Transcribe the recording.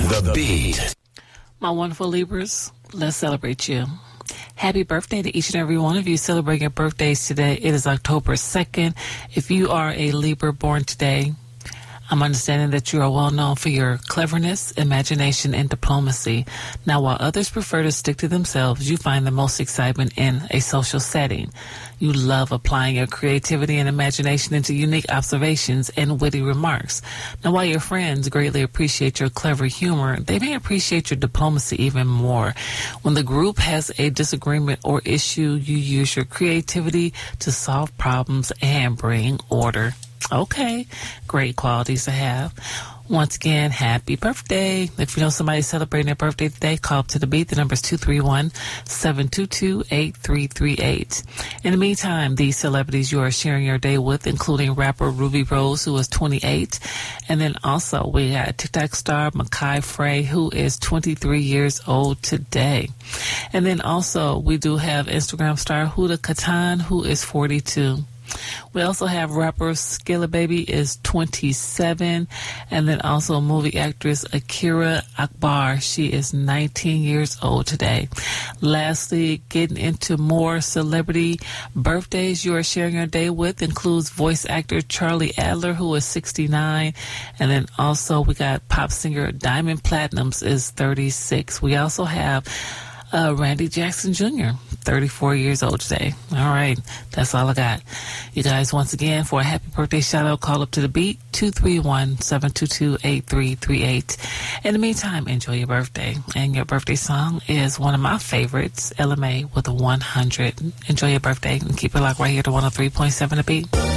The Beat. My wonderful Libras, let's celebrate you. Happy birthday to each and every one of you celebrating your birthdays today. It is October 2nd. If you are a Libra born today, I'm understanding that you are well known for your cleverness, imagination, and diplomacy. Now, while others prefer to stick to themselves, you find the most excitement in a social setting. You love applying your creativity and imagination into unique observations and witty remarks. Now, while your friends greatly appreciate your clever humor, they may appreciate your diplomacy even more. When the group has a disagreement or issue, you use your creativity to solve problems and bring order. Okay, great qualities to have. Once again, happy birthday. If you know somebody celebrating their birthday today, call up to the beat. The number is 231-722-8338. In the meantime, these celebrities you are sharing your day with, including rapper Ruby Rose, who is 28. And then also we got TikTok star Makai Frey, who is 23 years old today. And then also we do have Instagram star Huda Katan, who is 42. We also have rapper Skilla Baby is 27, and then also movie actress Akira Akbar. She is 19 years old today. Lastly, getting into more celebrity birthdays you are sharing your day with includes voice actor Charlie Adler, who is 69, and then also we got pop singer Diamond Platnumz is 36. We also have Randy Jackson Jr., 34 years old today. All right, that's all I got. You guys, once again, for a happy birthday shout-out, call up to the beat, 231-722-8338. In the meantime, enjoy your birthday. And your birthday song is one of my favorites, LMA with a 100. Enjoy your birthday and keep it locked right here to 103.7 The Beat.